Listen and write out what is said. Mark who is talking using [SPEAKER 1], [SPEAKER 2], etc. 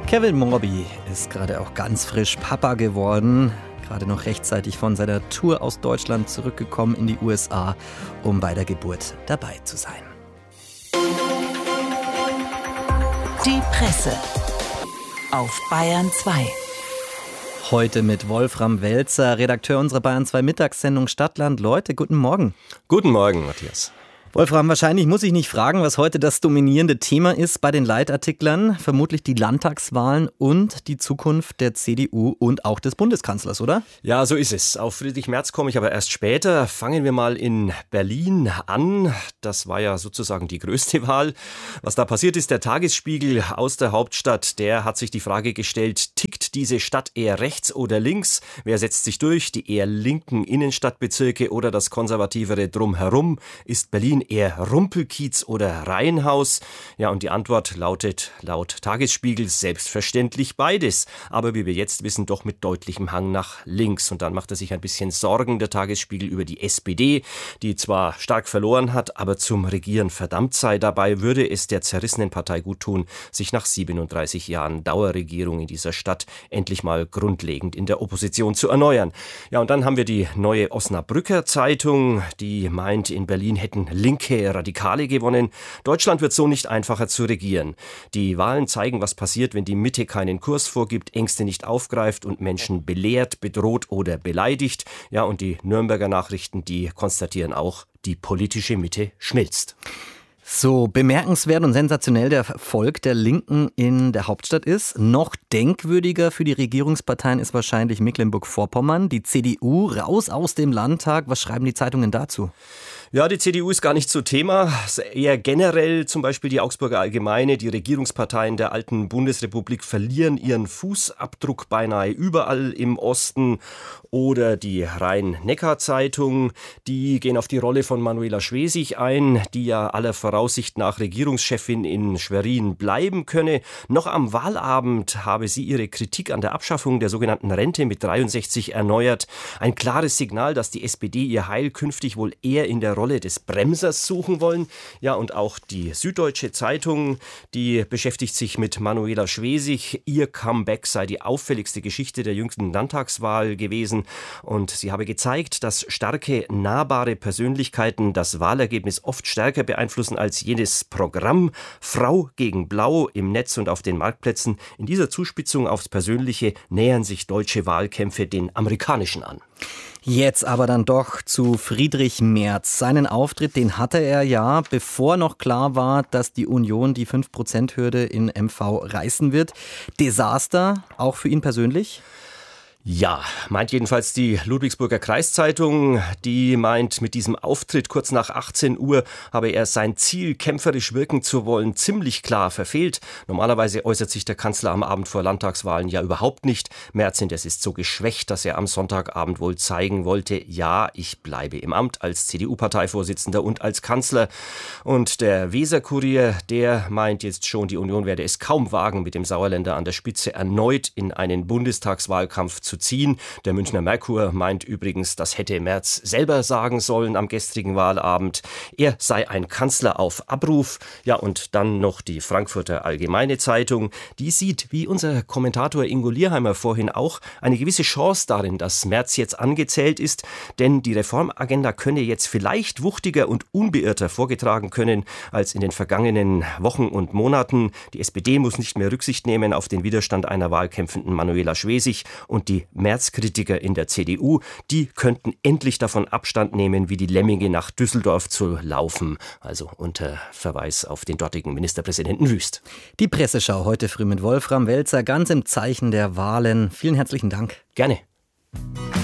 [SPEAKER 1] Kevin Morby ist gerade auch ganz frisch Papa geworden. Gerade noch rechtzeitig von seiner Tour aus Deutschland zurückgekommen in die USA, um bei der Geburt dabei zu sein.
[SPEAKER 2] Die Presse auf Bayern 2.
[SPEAKER 1] Heute mit Wolfram Welzer, Redakteur unserer Bayern 2 Mittagssendung Stadtland. Leute, guten Morgen.
[SPEAKER 3] Guten Morgen, Matthias.
[SPEAKER 1] Wolfram, wahrscheinlich muss ich nicht fragen, was heute das dominierende Thema ist bei den Leitartiklern. Vermutlich die Landtagswahlen und die Zukunft der CDU und auch des Bundeskanzlers, oder?
[SPEAKER 3] Ja, so ist es. Auf Friedrich Merz komme ich aber erst später. Fangen wir mal in Berlin an. Das war ja sozusagen die größte Wahl. Was da passiert ist, der Tagesspiegel aus der Hauptstadt, der hat sich die Frage gestellt, tickt diese Stadt eher rechts oder links? Wer setzt sich durch? Die eher linken Innenstadtbezirke oder das konservativere Drumherum? Ist Berlin eher Rumpelkiez oder Reihenhaus? Ja, und die Antwort lautet laut Tagesspiegel selbstverständlich beides. Aber wie wir jetzt wissen, doch mit deutlichem Hang nach links. Und dann macht er sich ein bisschen Sorgen, der Tagesspiegel, über die SPD, die zwar stark verloren hat, aber zum Regieren verdammt sei. Dabei würde es der zerrissenen Partei gut tun, sich nach 37 Jahren Dauerregierung in dieser Stadt endlich mal grundlegend in der Opposition zu erneuern. Ja, und dann haben wir die Neue Osnabrücker Zeitung, die meint, in Berlin hätten linke Radikale gewonnen. Deutschland wird so nicht einfacher zu regieren. Die Wahlen zeigen, was passiert, wenn die Mitte keinen Kurs vorgibt, Ängste nicht aufgreift und Menschen belehrt, bedroht oder beleidigt. Ja, und die Nürnberger Nachrichten, die konstatieren auch, die politische Mitte schmilzt.
[SPEAKER 1] So bemerkenswert und sensationell der Erfolg der Linken in der Hauptstadt ist. Noch denkwürdiger für die Regierungsparteien ist wahrscheinlich Mecklenburg-Vorpommern. Die CDU raus aus dem Landtag. Was schreiben die Zeitungen dazu?
[SPEAKER 3] Ja, die CDU ist gar nicht so Thema. Eher generell zum Beispiel die Augsburger Allgemeine, die Regierungsparteien der alten Bundesrepublik verlieren ihren Fußabdruck beinahe überall im Osten. Oder die Rhein-Neckar-Zeitung, die gehen auf die Rolle von Manuela Schwesig ein, die ja aller Voraussicht nach Regierungschefin in Schwerin bleiben könne. Noch am Wahlabend habe sie ihre Kritik an der Abschaffung der sogenannten Rente mit 63 erneuert. Ein klares Signal, dass die SPD ihr Heil künftig wohl eher in der Rolle des Bremsers suchen wollen. Ja, und auch die Süddeutsche Zeitung, die beschäftigt sich mit Manuela Schwesig. Ihr Comeback sei die auffälligste Geschichte der jüngsten Landtagswahl gewesen. Und sie habe gezeigt, dass starke, nahbare Persönlichkeiten das Wahlergebnis oft stärker beeinflussen als jenes Programm. Frau gegen Blau im Netz und auf den Marktplätzen. In dieser Zuspitzung aufs Persönliche nähern sich deutsche Wahlkämpfe den amerikanischen an.
[SPEAKER 1] Jetzt aber dann doch zu Friedrich Merz. Seinen Auftritt, den hatte er ja, bevor noch klar war, dass die Union die 5%-Hürde in MV reißen wird. Desaster, auch für ihn persönlich?
[SPEAKER 3] Ja, meint jedenfalls die Ludwigsburger Kreiszeitung. Die meint, mit diesem Auftritt kurz nach 18 Uhr habe er sein Ziel, kämpferisch wirken zu wollen, ziemlich klar verfehlt. Normalerweise äußert sich der Kanzler am Abend vor Landtagswahlen ja überhaupt nicht. Merz indes ist so geschwächt, dass er am Sonntagabend wohl zeigen wollte, ja, ich bleibe im Amt als CDU-Parteivorsitzender und als Kanzler. Und der Weser-Kurier, der meint jetzt schon, die Union werde es kaum wagen, mit dem Sauerländer an der Spitze erneut in einen Bundestagswahlkampf zu ziehen. Der Münchner Merkur meint übrigens, das hätte Merz selber sagen sollen am gestrigen Wahlabend. Er sei ein Kanzler auf Abruf. Ja, und dann noch die Frankfurter Allgemeine Zeitung. Die sieht, wie unser Kommentator Ingo Lierheimer vorhin auch, eine gewisse Chance darin, dass Merz jetzt angezählt ist. Denn die Reformagenda könne jetzt vielleicht wuchtiger und unbeirrter vorgetragen können als in den vergangenen Wochen und Monaten. Die SPD muss nicht mehr Rücksicht nehmen auf den Widerstand einer wahlkämpfenden Manuela Schwesig und die Merz-Kritiker in der CDU, die könnten endlich davon Abstand nehmen, wie die Lemminge nach Düsseldorf zu laufen. Also unter Verweis auf den dortigen Ministerpräsidenten Wüst.
[SPEAKER 1] Die Presseschau heute früh mit Wolfram Welzer, ganz im Zeichen der Wahlen. Vielen herzlichen Dank.
[SPEAKER 3] Gerne.